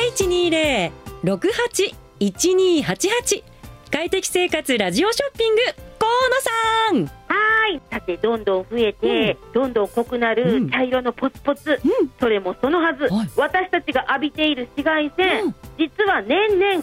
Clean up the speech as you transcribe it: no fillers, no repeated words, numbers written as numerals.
0120-68-1288快適生活ラジオショッピング河野さん。 はい、さてどんどん増えて、どんどん濃くなる茶色のポツポツ、それもそのはず、私たちが浴びている紫外線、実は年々